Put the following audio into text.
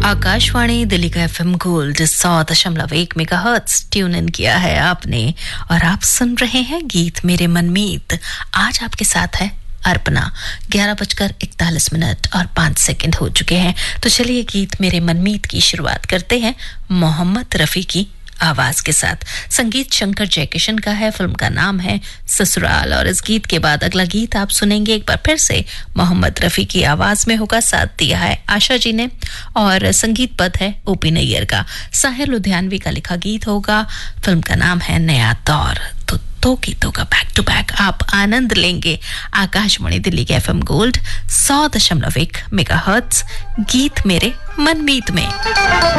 आकाशवाणी दिल्ली का FM gold 100.1 megahertz tune in किया है आपने और आप सुन रहे हैं गीत मेरे मनमीत। आज आपके साथ है अर्पणा। 11:41 और 5 सेकंड हो चुके हैं। तो चलिए गीत मेरे मनमीत की शुरुआत करते हैं मोहम्मद रफी की आवाज के साथ। संगीत शंकर जयकिशन का है, फिल्म का नाम है ससुराल। और इस गीत के बाद अगला गीत आप सुनेंगे एक बार फिर से मोहम्मद रफी की आवाज में होगा। साथ दिया है आशा जी ने और संगीत पद है ओपी नैयर का। साहिर लुधियानवी का लिखा गीत होगा। फिल्म का नाम है नया दौर। तो दो गीतों का बैक टू बैक आप आनंद लेंगे आकाशवाणी दिल्ली के एफएम गोल्ड 100.1 मेगाहर्ट्ज गीत मेरे मनमीत में।